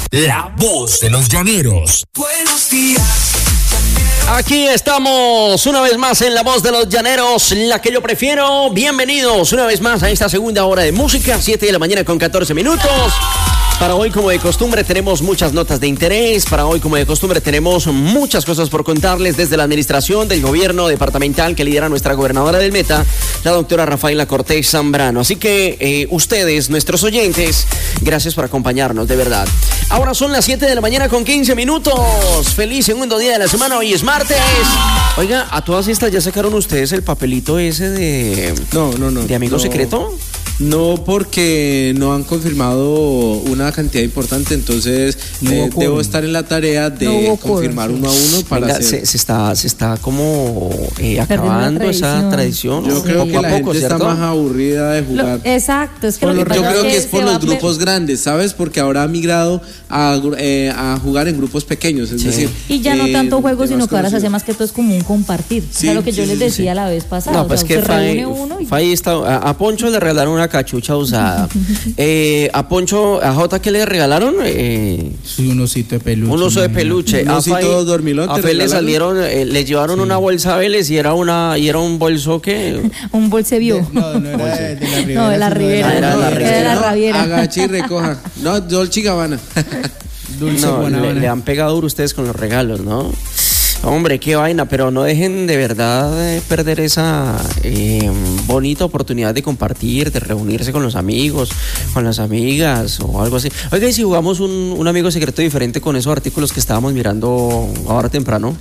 La voz de los llaneros. Buenos días. Aquí estamos una vez más en La Voz de los Llaneros, la que yo prefiero. Bienvenidos una vez más a esta segunda hora de música, 7 de la mañana con 14 minutos. Para hoy, como de costumbre, tenemos muchas notas de interés. Para hoy, como de costumbre, tenemos muchas cosas por contarles desde la administración del gobierno departamental que lidera nuestra gobernadora del Meta, la doctora Rafaela Cortés Zambrano. Así que ustedes, nuestros oyentes, gracias por acompañarnos, de verdad. Ahora son las 7 de la mañana con 15 minutos. Feliz segundo día de la semana, hoy es martes. Oiga, a todas estas ya sacaron ustedes el papelito ese de... No. ¿De amigo secreto? No, porque no han confirmado una cantidad importante, entonces debo estar en la tarea de confirmar uno a uno para Venga, hacer... se está como acabando esa tradición. Yo creo que la gente está más aburrida de jugar. Exacto, es que yo creo que es por los grupos grandes, ¿sabes? Porque ahora ha migrado a jugar en grupos pequeños, es decir... Y ya no tanto juego, sino que ahora se hace más que todo es como un compartir. Sí, o sea, lo que yo les decía la vez pasada. No, pues que a Poncho le regalaron una cachucha usada. A Jota, ¿qué le regalaron? Sí, un osito de peluche. Un oso de peluche. Un osito dormilón. A Fe le salieron, le llevaron una bolsa a Vélez y era un bolso que... Un bolsevio. No era de la Ribera. No, de la Ribera. Era de la Raviera. Agache y recoja. No, Dolce & Gabbana. Le han pegado duro ustedes con los regalos, ¿no? Hombre, qué vaina, pero no dejen de verdad perder esa bonita oportunidad de compartir, de reunirse con los amigos, con las amigas o algo así. Oiga, ¿y si jugamos un amigo secreto diferente con esos artículos que estábamos mirando ahora temprano?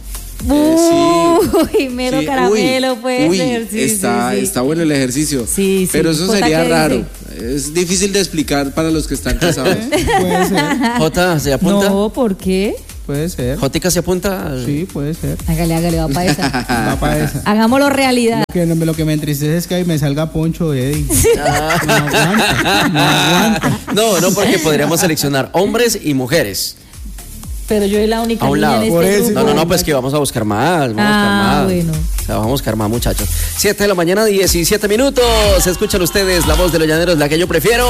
Uy, mero caramelo, pues. Está bueno el ejercicio. Sí, pero eso sería raro. Es difícil de explicar para los que están casados. Puede ser. Jota, ¿se apunta? No, ¿por qué? Puede ser. ¿Jotica se apunta? Sí, puede ser. Hágale, va para esa. Va para esa. Hagámoslo realidad. Lo que me entristece es que ahí me salga Poncho Eddie. No aguanta. No, porque podríamos seleccionar hombres y mujeres. Pero yo soy la única niña en este grupo. No, pues que vamos a buscar más. Bueno. O sea, vamos a buscar más, muchachos. 7 de la mañana, 17 minutos. Escuchan ustedes La Voz de los Llaneros, la que yo prefiero.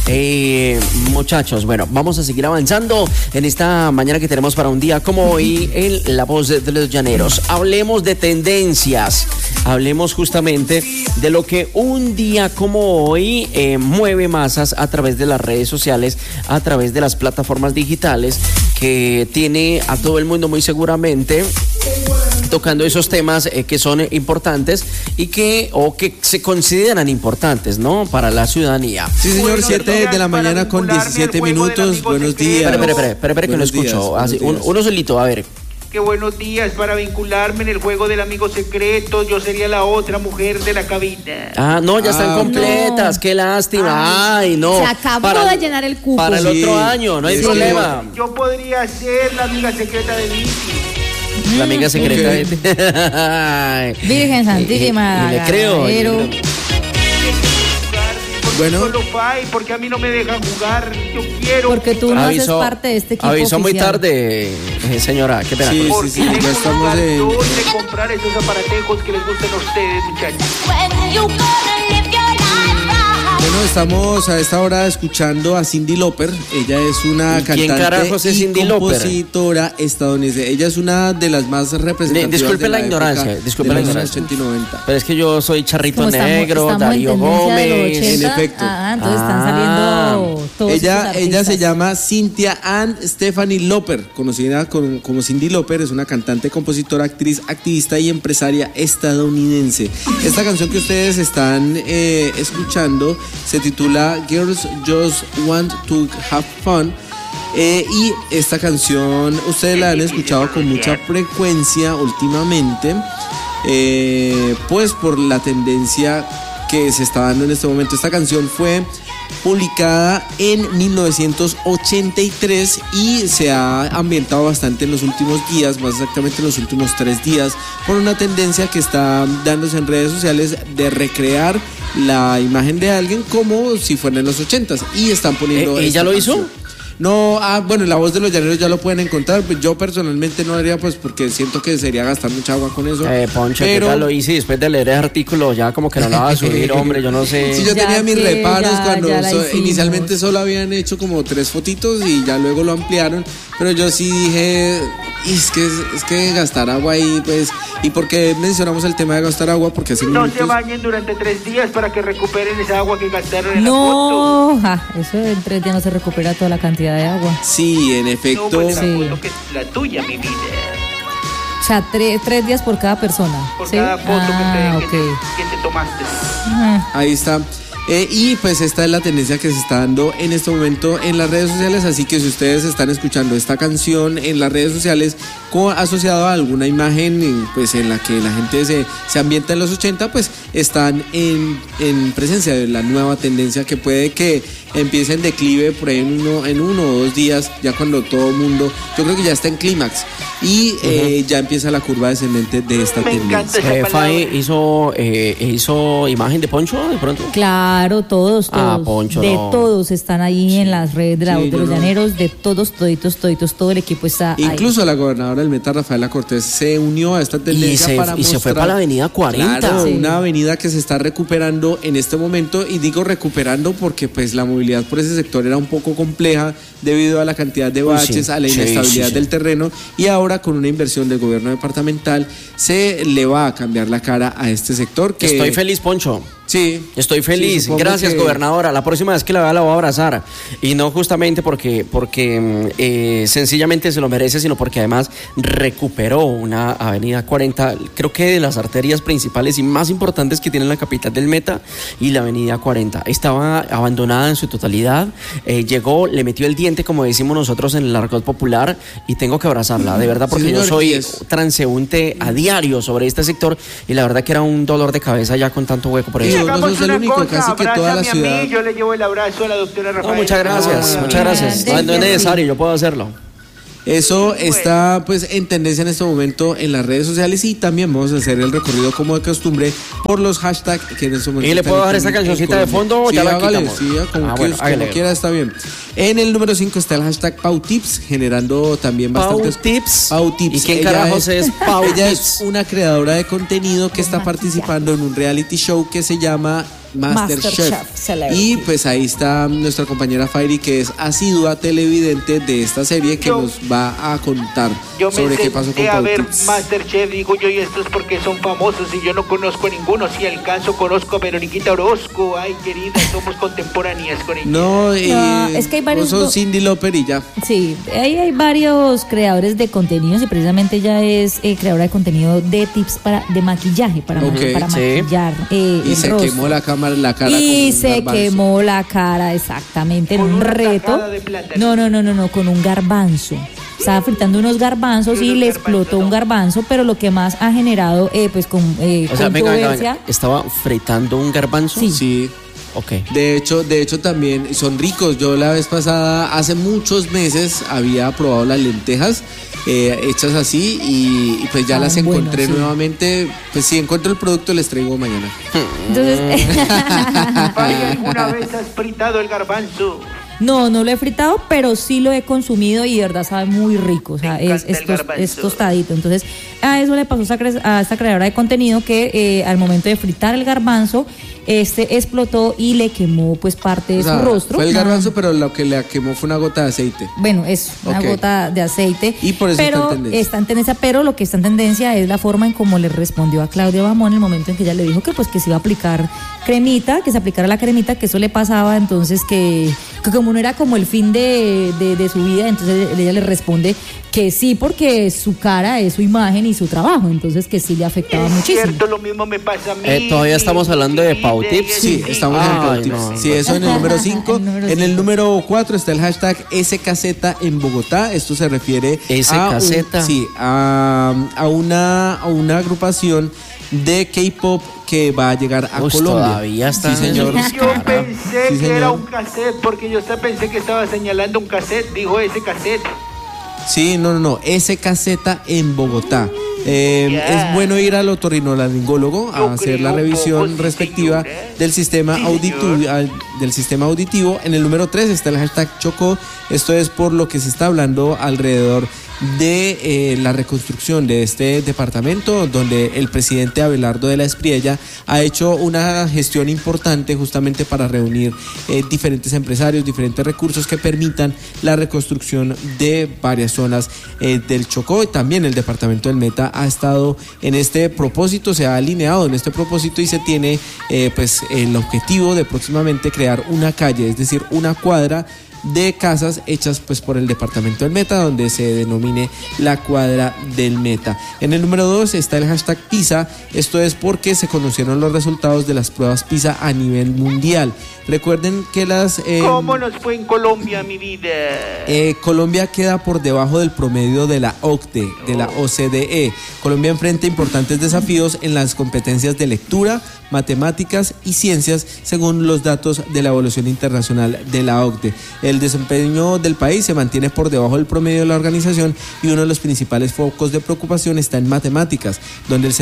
Muchachos, bueno, vamos a seguir avanzando en esta mañana que tenemos para un día como hoy en La Voz de los Llaneros. Hablemos de tendencias. Hablemos justamente de lo que un día como hoy mueve masas a través de las redes sociales, a través de las plataformas digitales, que tiene a todo el mundo muy seguramente tocando esos temas que son importantes y que se consideran importantes, ¿no? Para la ciudadanía. Sí, señor, 7 de la mañana con 17 minutos. Buenos días. Espera que no escucho. Uno solito, a ver. Qué buenos días, para vincularme en el juego del amigo secreto, yo sería la otra mujer de la cabina. No, ya están completas, no. Qué lástima. Ay, no. Se acabó de llenar el cupo. Para el otro año, no hay problema. Yo podría ser la amiga secreta de Vicky. La amiga secreta de... Virgen Santísima. Le creo. Bueno, porque a mí no me dejan jugar, yo quiero. Porque tú no haces parte de este equipo avisó oficial. Muy tarde, señora, qué pena. Sí, ya estamos de comprar esos aparatejos que les gustan a ustedes, muchachos. Bueno, estamos a esta hora escuchando a Cyndi Lauper. Ella es una cantante y compositora estadounidense. Ella es una de las más representativas. Disculpe la ignorancia. 80 y 90. Pero es que yo soy Charrito Negro, Darío Gómez. En efecto. Entonces están saliendo todos. Ella se llama Cynthia Ann Stephanie Lauper, conocida como Cyndi Lauper. Es una cantante, compositora, actriz, activista y empresaria estadounidense. Esta canción que ustedes están escuchando se titula Girls Just Want to Have Fun. Y esta canción ustedes la han escuchado con mucha frecuencia últimamente, pues por la tendencia que se está dando en este momento. Esta canción fue publicada en 1983 y se ha ambientado bastante en los últimos días, más exactamente en los últimos 3 días, por una tendencia que está dándose en redes sociales de recrear la imagen de alguien como si fuera en los 80s, y están poniendo... ¿Ella lo hizo? No, bueno, La Voz de los Llaneros ya lo pueden encontrar. Pues yo personalmente no haría, pues porque siento que sería gastar mucha agua con eso. Poncho, pero ya lo hice después de leer ese artículo, ya como que no la va a subir, hombre, yo no sé. Sí, yo tenía mis reparos cuando inicialmente hicimos. solo habían hecho como 3 fotitos y ya luego lo ampliaron, pero yo sí dije, es que gastar agua ahí, pues, ¿y por qué mencionamos el tema de gastar agua? Porque hace No minutos... se bañen durante 3 días para que recuperen esa agua que gastaron en la No, eso en 3 días no se recupera toda la cantidad de agua. Sí, en foto. efecto. No, pues la Sí. foto que es la tuya, mi vida. O sea, 3 días por cada persona. Por ¿sí? cada foto ok. que te tomaste. Ahí está. Y pues esta es la tendencia que se está dando en este momento en las redes sociales, así que si ustedes están escuchando esta canción en las redes sociales asociado a alguna imagen pues en la que la gente se ambienta en los 80, pues están en presencia de la nueva tendencia que puede que empiece en declive por ahí en uno o 2 días, ya cuando todo el mundo, yo creo que ya está en clímax y ya empieza la curva descendente de esta Me tendencia. encanta esa palabra. Fai hizo imagen de Poncho de pronto. Claro, todos. Poncho, de no. todos están ahí en las redes de La Sí, Voz de yo los no. Llaneros, de todos, toditos, todo el equipo está Incluso la gobernadora del Meta, Rafaela Cortés, se unió a esta tendencia Y se fue mostrar- para la avenida 40. Claro, Sí. una avenida que se está recuperando en este momento, y digo recuperando porque pues la movilidad por ese sector era un poco compleja debido a la cantidad de baches, sí. a la Sí, inestabilidad sí. del terreno, y ahora con una inversión del gobierno departamental se le va a cambiar la cara a este sector que Estoy feliz, Poncho. Sí. Estoy feliz, Sí, supongo gracias, que- gobernadora. La próxima vez que la vea la voy a abrazar. Y no justamente porque sencillamente se lo merece, sino porque además recuperó una avenida 40, creo que de las arterias principales y más importantes que tiene la capital del Meta, y la avenida 40. Estaba abandonada en su totalidad. Llegó, le metió el diente, como decimos nosotros en el argot popular, y tengo que abrazarla, de verdad, porque Sí, yo señor, y soy es- transeúnte a diario sobre este sector, y la verdad que era un dolor de cabeza ya con tanto hueco por Sí, eso. no Hagamos sos el una único, cosa, casi que toda la abrázame a ciudad. mí, yo le llevo el abrazo a la doctora Rafaela. No, muchas gracias, muchas gracias. No es necesario, yo puedo hacerlo. Eso está pues en tendencia en este momento en las redes sociales, y también vamos a hacer el recorrido como de costumbre por los hashtags que en este momento ¿Y le están puedo dejar en- esta en cancioncita de Colombia. fondo o Sí, ya la hágale, quitamos? sí, como, Bueno, como hágale. quiera, está bien. En el número 5 está el hashtag Pau Tips, generando también bastantes Pau Tips. ¿Y quién carajos es Pau Ella Tips? es una creadora de contenido que está participando en un reality show que se llama MasterChef. MasterChef Celebrity. Y pues ahí está nuestra compañera Fairy, que es asidua televidente de esta serie, que Yo- nos va a contar Yo me sobre qué pasó con senté a Pau ver Tips. Masterchef, digo yo, y estos porque son famosos y yo no conozco a ninguno. Si alcanzo, conozco a Veroniquita Orozco. Ay, querida, somos contemporáneas con ella. No, es que hay varios vos sos do- Cindy Lauper y ya. Sí, ahí hay varios creadores de contenidos y precisamente ella es creadora de contenido de tips de maquillaje, para Ok, sí. maquillar Y el se rostro. quemó la cara Y con un se garbanzo. quemó la cara exactamente en Con un una reto. tajada de plátano. No, con un garbanzo. Estaba fritando unos garbanzos Pero y el le garbanzo explotó un no. garbanzo, pero lo que más ha generado pues con O sea, venga, controversia. ¿estaba fritando un garbanzo? Sí. Sí. Ok. De hecho también son ricos. Yo la vez pasada, hace muchos meses, había probado las lentejas hechas así, y pues ya las Bueno, encontré sí. nuevamente. Pues si encuentro el producto les traigo mañana. Entonces, Fari, ¿alguna vez has fritado el garbanzo? no lo he fritado, pero sí lo he consumido y de verdad sabe muy rico. O sea, Me encanta el es garbanzo. tostadito. Entonces, a eso le pasó a esta creadora de contenido que al momento de fritar el garbanzo, explotó y le quemó pues parte de O sea, su rostro. fue el Nada. garbanzo, pero lo que le quemó fue una gota de aceite. Bueno, es una Ok. gota de aceite. Y por eso pero está en tendencia. está en tendencia, pero lo que está en tendencia es la forma en cómo le respondió a Claudia Bamón en el momento en que ella le dijo que pues que se iba a aplicar cremita, que se aplicara la cremita, que eso le pasaba, entonces que como no era como el fin de su vida, entonces ella le responde que sí, porque su cara es su imagen y su trabajo, entonces que sí le afectaba Es muchísimo. cierto, lo mismo me pasa a mí. Todavía estamos hablando de Pau Tips. Sí, estamos en Ay, Pau Tips. no. Sí, eso en el número 5. El número En el cinco. número 4 está el hashtag SKZ en Bogotá. Esto se refiere SKZ. a una agrupación de K-pop que va a llegar a Uy, Colombia. todavía está Sí, señor. Yo pensé Sí, que señor. era un cassette, porque yo pensé que estaba señalando un cassette, dijo ese cassette. Sí, no, SKZ en Bogotá. Es bueno ir al otorrinolaringólogo Yo a hacer creo la un revisión poco, sí, respectiva señor, del sistema Sí, auditivo, del sistema auditivo. En el número 3 está el hashtag Chocó. Esto es por lo que se está hablando alrededor de la reconstrucción de este departamento, donde el presidente Abelardo de la Espriella ha hecho una gestión importante justamente para reunir diferentes empresarios, diferentes recursos que permitan la reconstrucción de varias zonas del Chocó. Y también el departamento del Meta ha estado en este propósito, se ha alineado en este propósito y se tiene pues el objetivo de próximamente crear una calle, es decir, una cuadra de casas hechas pues por el departamento del Meta, donde se denomine la cuadra del Meta. En el número 2 está el hashtag PISA. Esto es porque se conocieron los resultados de las pruebas PISA a nivel mundial. Recuerden que las... ¿Cómo nos fue en Colombia, mi vida? Colombia queda por debajo del promedio de la OCDE, de la OCDE. Colombia enfrenta importantes desafíos en las competencias de lectura, matemáticas y ciencias, según los datos de la evaluación internacional de la OCDE. El desempeño del país se mantiene por debajo del promedio de la organización y uno de los principales focos de preocupación está en matemáticas, donde el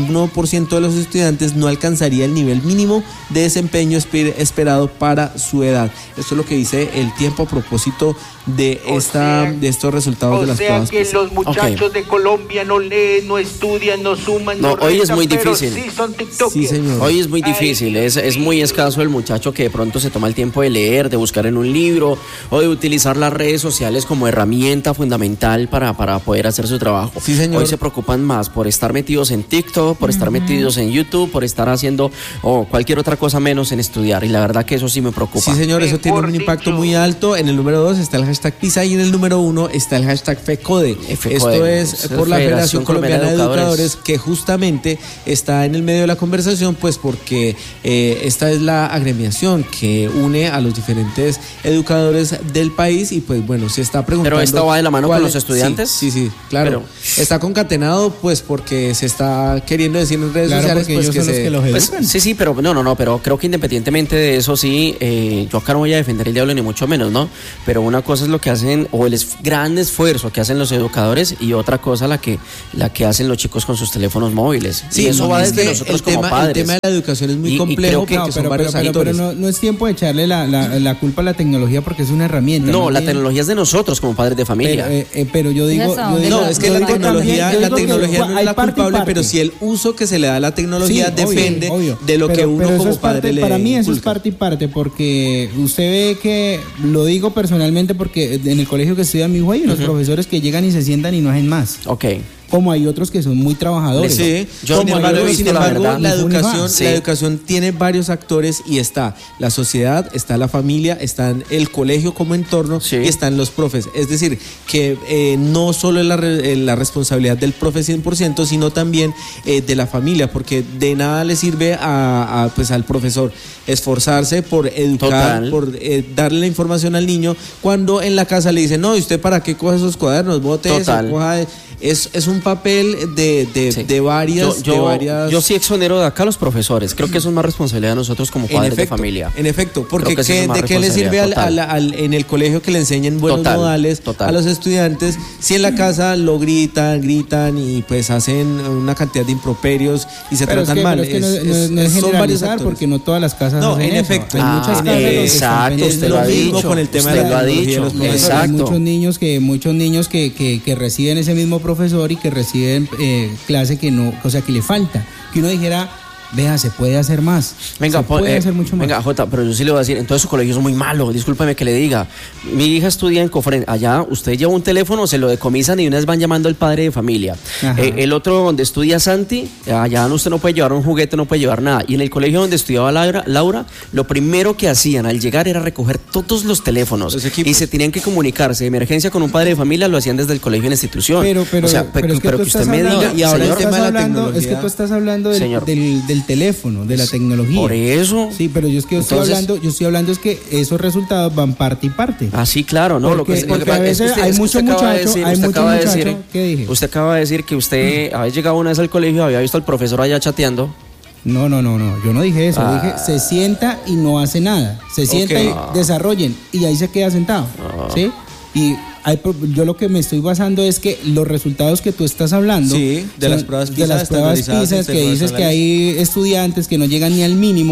71% de los estudiantes no alcanzaría el nivel mínimo de desempeño esperado para su edad. Esto es lo que dice El Tiempo a propósito de estos resultados de las pruebas. O sea que los muchachos de Colombia no leen, no estudian, no suman, no hoy restan, es muy pero difícil. sí son TikTokers. Sí, señor. Hoy es muy difícil, es muy escaso el muchacho que de pronto se toma el tiempo de leer, de buscar en un libro o de utilizar las redes sociales como herramienta fundamental para poder hacer su trabajo. Sí, señor. Hoy se preocupan más por estar metidos en TikTok, por estar metidos en YouTube, por estar haciendo cualquier otra cosa menos en estudiar, y la verdad que eso sí me preocupa. Sí, señor, eso tiene un Mejor impacto dicho. muy alto. En el número 2 está el hashtag PISA y en el número 1 está el hashtag FECODE. Esto es por la Federación Colombiana de Educadores, que justamente está en el medio de la conversación, pues porque esta es la agremiación que une a los diferentes educadores del país y pues bueno, se está preguntando... ¿Pero esto va de la mano con cuál los estudiantes? Sí, claro. Está concatenado pues porque se está queriendo decir en redes Claro, sociales porque pues ellos que son los que los Pues, educan. sí, pero pero creo que independientemente de eso, sí, yo acá no voy a defender el diablo ni mucho menos, ¿no? Pero una cosa es lo que hacen, o el gran esfuerzo que hacen los educadores, y otra cosa la que hacen los chicos con sus teléfonos móviles. Sí, y eso va es desde que nosotros como el padres. tema de la educación es muy Y complejo creo que- porque son varios pero actores. no es tiempo de echarle la culpa a la tecnología porque es una herramienta. No, la Bien. tecnología es de nosotros como padres de familia. Pero yo digo... Hasta dónde No, la- es que yo la digo tecnología, también- la yo digo que tecnología no es hay la parte y culpable, parte. pero si el uso que se le da a la tecnología Sí, depende obvio. de lo que Pero uno eso como es parte, padre le para mí eso es inculca. parte y parte, porque usted ve que, lo digo personalmente porque en el colegio que estudia mi hijo hay unos profesores que llegan y se sientan y no hacen más. Ok. Como hay otros que son muy trabajadores. Sí, Yo sin no embargo, lo he visto, la verdad. la Ni fu ni fa. educación, Sí. la educación tiene varios actores y está la sociedad, está la familia, está el colegio como entorno Sí. y están los profes. Es decir, que no solo es la responsabilidad del profe 100%, sino también de la familia, porque de nada le sirve pues al profesor esforzarse por educar, Total. por darle la información al niño, cuando en la casa le dicen, no, ¿y usted para qué coge esos cuadernos? Bote eso, Total. coja... Es un papel Sí. de varias... Yo sí exonero de acá a los profesores. Creo que eso es más responsabilidad de nosotros como padres de familia. En efecto, porque Creo que sí es más ¿de qué le sirve responsabilidad, en el colegio que le enseñen buenos Total, modales total. a los estudiantes si en la casa lo gritan y pues hacen una cantidad de improperios y se Pero es tratan que, mal? pero es que no es son varios generalizar actores. porque no todas las casas No, hacen en eso. efecto. Hay muchas casas donde exacto, están usted lo lo ha mismo dicho. con el tema Usted de la lo ha tecnología de dicho. los profesores. Hay Exacto. muchos niños que reciben ese mismo profesor y que reciben clase que no, o sea, que le falta. Que uno dijera, vea, se puede hacer más. Venga, se puede hacer mucho más. venga, Jota, pero yo sí le voy a decir, entonces su colegio es muy malo, discúlpeme que le diga. Mi hija estudia en Cofren, allá usted lleva un teléfono, se lo decomisan y una vez van llamando al padre de familia. Ajá. El otro donde estudia Santi, allá usted no puede llevar un juguete, no puede llevar nada. Y en el colegio donde estudiaba Laura, lo primero que hacían al llegar era recoger todos los teléfonos Los equipos. y se tenían que comunicarse de emergencia con un padre de familia, lo hacían desde el colegio en la institución. Pero o sea, es pero tú que usted estás me hablando- diga, y ahora señor, el tema de la es que tecnología. tú estás hablando Señor. del teléfono, de la tecnología. por eso. Sí, pero yo estoy Entonces- hablando es que esos resultados van parte y parte. Ah, sí, claro, no. Porque- lo porque que a es que veces hay mucho acaba de muchacho, decir- hay usted mucho acaba de muchacho, decir- ¿qué dije? Usted acaba de decir que usted había llegado una vez al colegio, había visto al profesor allá chateando. No, yo no dije eso, Ah. dije se sienta y no hace nada, se sienta Ok. y desarrollen y ahí se queda sentado, ¿sí? Y yo lo que me estoy basando es que los resultados que tú estás hablando Sí, de las pruebas PISA de las pruebas estandarizadas, PISA, que dices que hay estudiantes que no llegan ni al mínimo,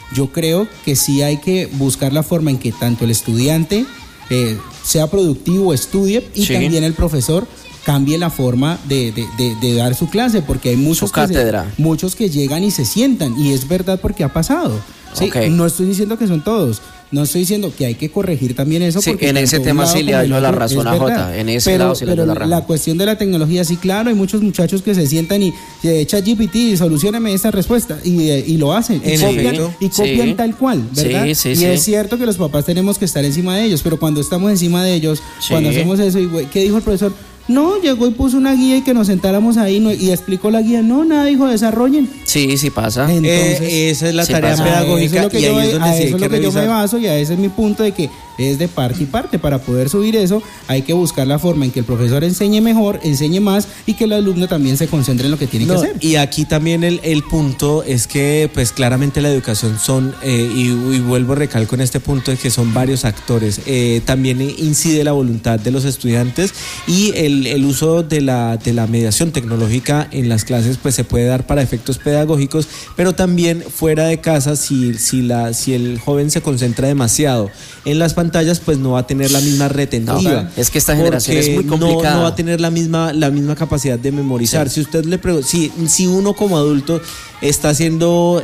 yo creo que sí hay que buscar la forma en que tanto el estudiante sea productivo, estudie, y también el profesor cambie la forma de dar su clase, porque hay muchos que llegan y se sientan, y es verdad porque ha pasado. ¿Sí? Okay. No estoy diciendo que son todos, no estoy diciendo que hay que corregir también eso. Sí, porque en ese tema sí le doy la razón a Jota, en ese lado sí le doy la razón. La cuestión de la tecnología, sí, claro, hay muchos muchachos que se sientan y ChatGPT, solucióname esta respuesta, y lo hacen, y copian tal cual, ¿verdad? Sí, y es cierto que los papás tenemos que estar encima de ellos, pero cuando estamos encima de ellos, cuando hacemos eso, ¿qué dijo el profesor? No, llegó y puso una guía y que nos sentáramos ahí y explicó la guía. No, nada, dijo, desarrollen. Sí, sí pasa. Entonces, esa es la tarea pedagógica, y ahí es donde sí hay que revisar. Yo me baso, y a ese es mi punto de que es de parte y parte. Para poder subir eso, hay que buscar la forma en que el profesor enseñe mejor, enseñe más, y que el alumno también se concentre en lo que tiene que hacer. Y aquí también el punto es que, pues claramente la educación son, y vuelvo, recalco en este punto, es que son varios actores. También incide la voluntad de los estudiantes, y el uso de la mediación tecnológica en las clases pues se puede dar para efectos pedagógicos, pero también fuera de casa, si el joven se concentra demasiado en las pantallas, pues no va a tener la misma retentiva. No, es que esta generación es muy complicada. No va a tener la misma capacidad de memorizar. Sí. Si usted le pregunta, si uno como adulto está haciendo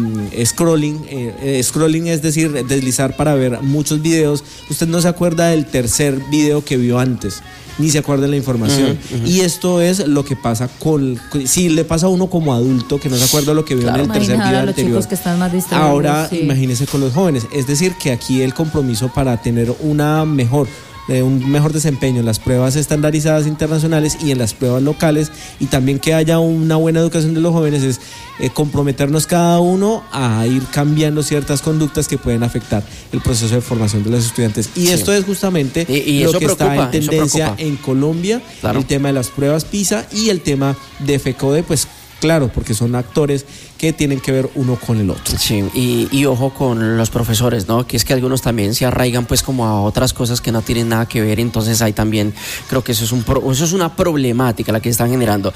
scrolling, es decir, deslizar para ver muchos videos, usted no se acuerda del tercer video que vio antes, ni se acuerda de la información. Y esto es lo que pasa si le pasa a uno como adulto que no se acuerda de lo que vio en el tercer video anterior. Chicos que están más distraídos, ahora imagínese con los jóvenes. Es decir, que aquí el compromiso para tener un mejor desempeño en las pruebas estandarizadas internacionales y en las pruebas locales, y también que haya una buena educación de los jóvenes, es comprometernos cada uno a ir cambiando ciertas conductas que pueden afectar el proceso de formación de los estudiantes. Y esto es justamente lo que está en tendencia en Colombia, el tema de las pruebas PISA y el tema de FECODE, pues claro, porque son actores que tienen que ver uno con el otro. Sí, y ojo con los profesores, ¿no? Que es que algunos también se arraigan pues como a otras cosas que no tienen nada que ver, entonces ahí también creo que eso es una problemática la que están generando.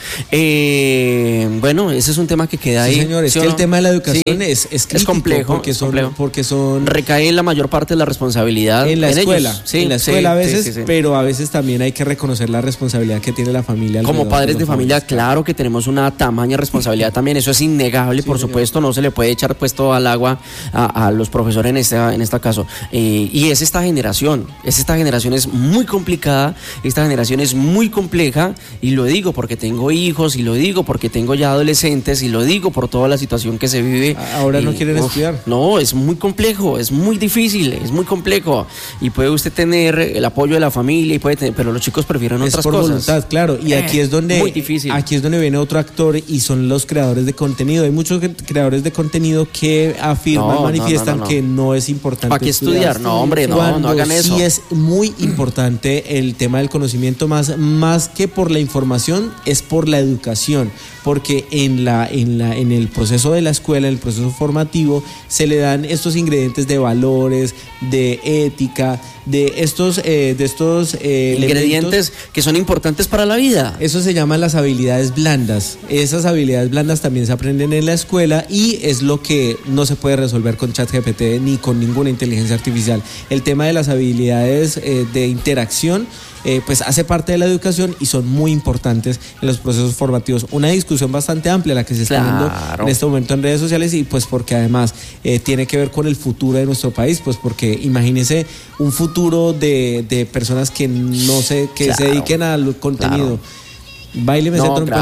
Bueno, ese es un tema que queda ahí. Sí, señor, es que el tema de la educación es crítico, es complejo, porque son recae en la mayor parte de la responsabilidad en la escuela, ellos. En la escuela a veces, pero a veces también hay que reconocer la responsabilidad que tiene la familia. Como padres de familia, claro que tenemos una tamaña responsabilidad también, eso es innegable, por supuesto, no se le puede echar pues todo al agua a los profesores en este caso, y es esta generación es muy complicada, esta generación es muy compleja, y lo digo porque tengo hijos, y lo digo porque tengo ya adolescentes, y lo digo por toda la situación que se vive. Ahora no quieren estudiar. No, es muy complejo, es muy difícil, es muy complejo, y puede usted tener el apoyo de la familia, pero los chicos prefieren otras cosas. Es por voluntad, claro, y aquí es donde muy difícil. Aquí es donde viene otro actor, y son los creadores de contenido. Hay muchos creadores de contenido que afirman, manifiestan que no es importante. ¿Para qué estudiar? No, hombre, no hagan eso. Sí es muy importante el tema del conocimiento, más que por la información, es por la educación, porque en el proceso de la escuela, en el proceso formativo, se le dan estos ingredientes de valores, de ética, de estos ingredientes que son importantes para la vida. Eso se llama las habilidades blandas. Esas habilidades blandas también se aprenden en la escuela, y es lo que no se puede resolver con ChatGPT ni con ninguna inteligencia artificial. El tema de las habilidades de interacción pues hace parte de la educación y son muy importantes en los procesos formativos. Una discusión bastante amplia la que se está viendo en este momento en redes sociales, y pues porque además tiene que ver con el futuro de nuestro país, pues porque imagínese un futuro de personas que se dediquen al contenido. Baileme ese trompo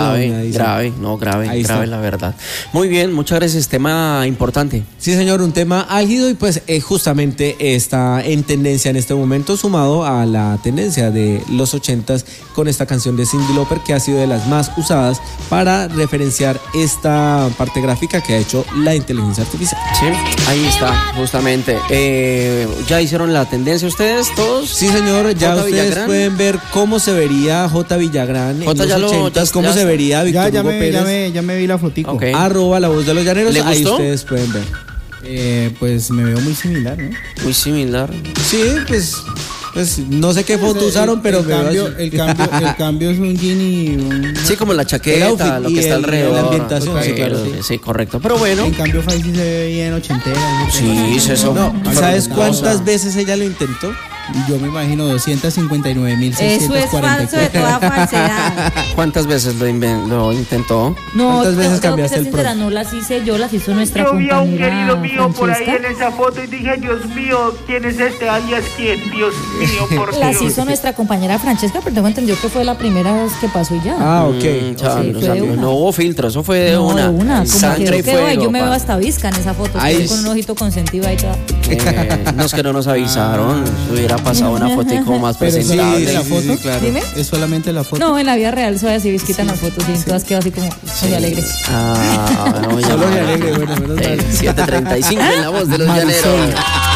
grave, la verdad. Muy bien, muchas gracias, tema importante. Sí, señor, un tema álgido, y pues justamente está en tendencia en este momento, sumado a la tendencia de los 80s con esta canción de Cyndi Lauper, que ha sido de las más usadas para referenciar esta parte gráfica que ha hecho la inteligencia artificial. Sí, ahí está, justamente. ¿Ya hicieron la tendencia ustedes todos? Sí, señor, ya ustedes Villagrán pueden ver cómo se vería J. Villagrán en los 80s, cómo se vería Víctor Hugo Pérez. Ya me vi la fotico. Okay. @La Voz de los Llaneros. Ahí ustedes pueden ver. Pues me veo muy similar, ¿no? Muy similar. Sí, pues Pues no sé qué foto usaron, pero el cambio es un jean y un... Sí, como la chaqueta, outfit lo que está alrededor. la ambientación, sí, claro. Sí, correcto. Pero bueno. En cambio, Faisy se ve bien ochentera. Sí, es eso. No, ¿sabes cuántas veces ella lo intentó? Yo me imagino 259.644. Eso es falso de toda falsedad. ¿Cuántas veces lo intentó? No, ¿Cuántas veces tengo que cambiaste ser el sincera, no las hice yo, las hizo nuestra Yo vi compañera a un querido mío por ahí Francesca. en esa foto y dije, Dios mío, ¿quién es este alias quién? Dios mío, por Las Dios. hizo nuestra compañera Francesca, pero tengo entendido que fue la primera vez que pasó y ya. Ah, ok. Chao, fue de una. no hubo filtro, eso fue de No, una. de una. Como Sangre y quedó, fuego. yo me veo pa. hasta visca en esa foto, Ay, estoy con un ojito consentido ahí toda. No es que no nos avisaron, hubiera pasado una fotico más Pero es presentable. solamente la foto. claro. Dime. Es solamente la foto. No, en la vida real soy así visquita en las fotos y todas quedo así como muy alegre. Ah, no, Solo me alegre, bueno, menos mal. 7:35 en la voz de los llaneros.